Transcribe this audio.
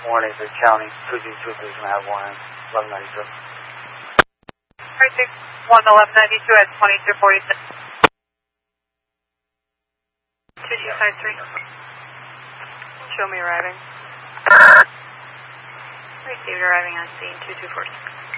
Warning for county, 2G2 please have warning, 1192. Perfect. 1192 at 2246. 2G53. Show me arriving. Received arriving on scene 2246.